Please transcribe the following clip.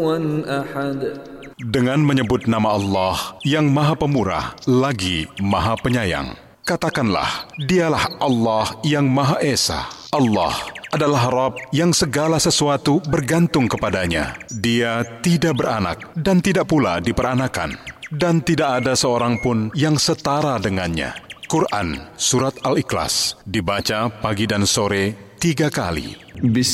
أحد. Dengan menyebut nama Allah yang Maha Pemurah lagi Maha Penyayang. Katakanlah, dialah Allah yang Maha Esa. Allah adalah Rabb yang segala sesuatu bergantung kepadanya. Dia tidak beranak dan tidak pula diperanakan. Dan tidak ada seorang pun yang setara dengannya. Quran Surat Al-Ikhlas dibaca pagi dan sore 3 kali.